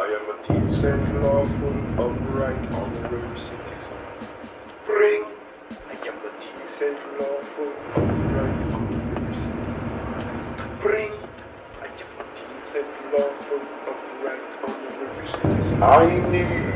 I am a decent, lawful, upright, honorary citizen. Bring. I am a decent, lawful, upright, honorary citizen. Bring. I am a decent, lawful, upright, honorary citizen. I need